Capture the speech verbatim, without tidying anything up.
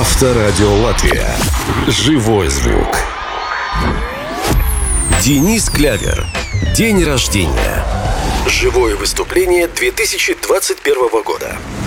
Авторадио Латвия. Живой звук. Денис Клявер. День рождения. Живое выступление две тысячи двадцать первого года.